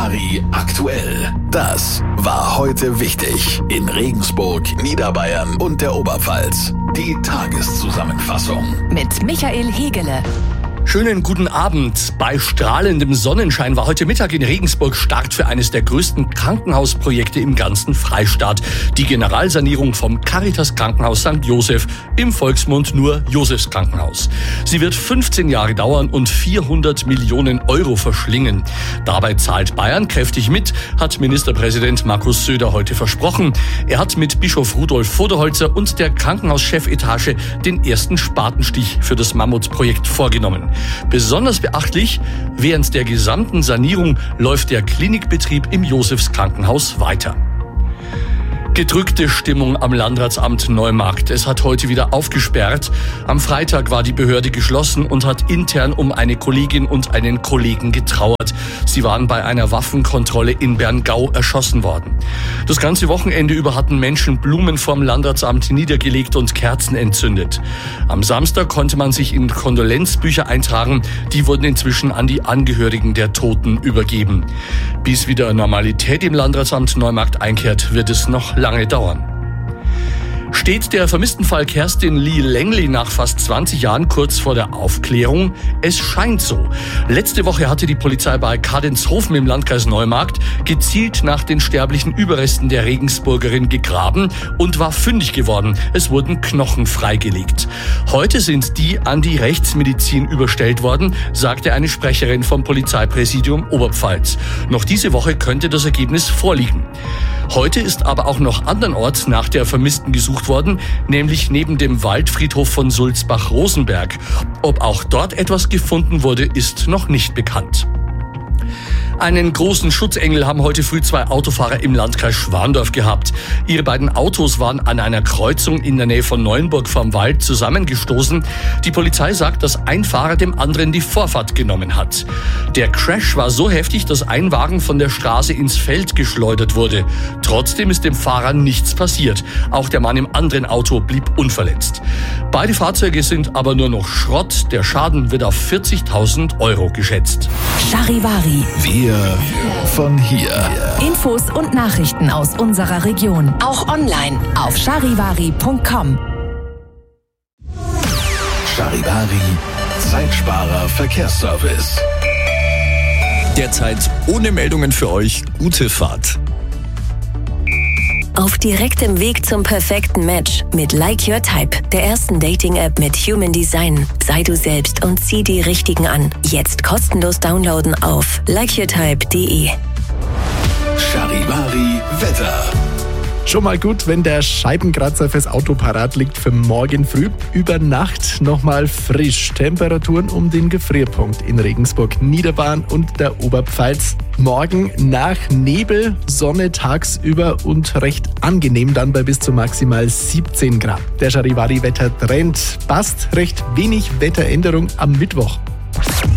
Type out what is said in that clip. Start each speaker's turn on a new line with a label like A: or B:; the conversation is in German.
A: Charivari aktuell. Das war heute wichtig in Regensburg, Niederbayern und der Oberpfalz. Die Tageszusammenfassung
B: mit Michael Hegele.
C: Schönen guten Abend. Bei strahlendem Sonnenschein war heute Mittag in Regensburg Start für eines der größten Krankenhausprojekte im ganzen Freistaat. Die Generalsanierung vom Caritas Krankenhaus St. Joseph, im Volksmund nur Josefs Krankenhaus. Sie wird 15 Jahre dauern und 400 Millionen Euro verschlingen. Dabei zahlt Bayern kräftig mit, hat Ministerpräsident Markus Söder heute versprochen. Er hat mit Bischof Rudolf Voderholzer und der Krankenhauschefetage den ersten Spatenstich für das Mammutprojekt vorgenommen. Besonders beachtlich, während der gesamten Sanierung läuft der Klinikbetrieb im Josefs Krankenhaus weiter. Gedrückte Stimmung am Landratsamt Neumarkt. Es hat heute wieder aufgesperrt. Am Freitag war die Behörde geschlossen und hat intern um eine Kollegin und einen Kollegen getrauert. Sie waren bei einer Waffenkontrolle in Berngau erschossen worden. Das ganze Wochenende über hatten Menschen Blumen vorm Landratsamt niedergelegt und Kerzen entzündet. Am Samstag konnte man sich in Kondolenzbücher eintragen. Die wurden inzwischen an die Angehörigen der Toten übergeben. Bis wieder Normalität im Landratsamt Neumarkt einkehrt, wird es noch lange dauern. Steht der Vermisstenfall Kerstin Lee Langley nach fast 20 Jahren kurz vor der Aufklärung? Es scheint so. Letzte Woche hatte die Polizei bei Kadenzhofen im Landkreis Neumarkt gezielt nach den sterblichen Überresten der Regensburgerin gegraben und war fündig geworden. Es wurden Knochen freigelegt. Heute sind die an die Rechtsmedizin überstellt worden, sagte eine Sprecherin vom Polizeipräsidium Oberpfalz. Noch diese Woche könnte das Ergebnis vorliegen. Heute ist aber auch noch andernorts nach der Vermissten gesucht worden, nämlich neben dem Waldfriedhof von Sulzbach-Rosenberg. Ob auch dort etwas gefunden wurde, ist noch nicht bekannt. Einen großen Schutzengel haben heute früh 2 Autofahrer im Landkreis Schwandorf gehabt. Ihre beiden Autos waren an einer Kreuzung in der Nähe von Neuenburg vorm Wald zusammengestoßen. Die Polizei sagt, dass ein Fahrer dem anderen die Vorfahrt genommen hat. Der Crash war so heftig, dass ein Wagen von der Straße ins Feld geschleudert wurde. Trotzdem ist dem Fahrer nichts passiert. Auch der Mann im anderen Auto blieb unverletzt. Beide Fahrzeuge sind aber nur noch Schrott. Der Schaden wird auf 40.000 Euro geschätzt.
B: Charivari.
A: Wir von hier.
B: Infos und Nachrichten aus unserer Region. Auch online auf charivari.com.
A: Charivari, Zeitsparer Verkehrsservice.
D: Derzeit ohne Meldungen für euch. Gute Fahrt.
E: Auf direktem Weg zum perfekten Match mit Like Your Type, der ersten Dating-App mit Human Design. Sei du selbst und zieh die Richtigen an. Jetzt kostenlos downloaden auf likeyourtype.de.
A: Charivari Wetter.
F: Schon mal gut, wenn der Scheibenkratzer fürs Auto parat liegt für morgen früh. Über Nacht nochmal frisch. Temperaturen um den Gefrierpunkt in Regensburg, Niederbayern und der Oberpfalz. Morgen nach Nebel, Sonne tagsüber und recht angenehm dann bei bis zu maximal 17 Grad. Der Charivari-Wettertrend passt, recht wenig Wetteränderung am Mittwoch.